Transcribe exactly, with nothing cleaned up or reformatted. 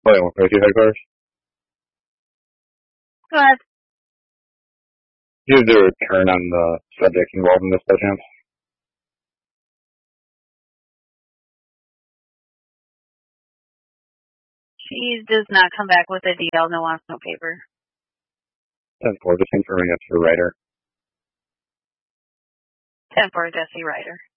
Play one fifty headquarters. Go ahead. Do you do a turn on the subject involved in this by chance? She does not come back with a D L, no wants, no paper. ten four, just confirming it's for writer. ten four, Jesse Ryder.